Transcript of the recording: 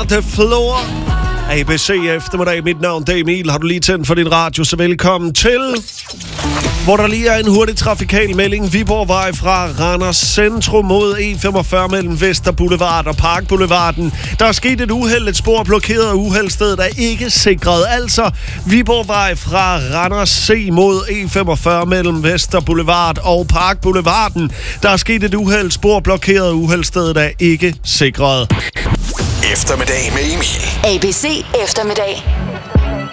The Floor. ABC eftermiddag. Mit navn er Emil. Har du lige tændt for din radio, så velkommen til. Hvor der lige er en hurtig trafikal melding. Viborgvej fra Randers Centrum mod E45 mellem Vester Boulevard og Park Boulevarden. Der er sket et uheld. Et spor blokeret, og uheldstedet er ikke sikret. Altså Viborgvej fra Randers C mod E45 mellem Vester Boulevard og Park Boulevarden. Der er sket et uheld. Spor blokeret, og uheldstedet er ikke sikret. Eftermiddag med Emil. ABC Eftermiddag.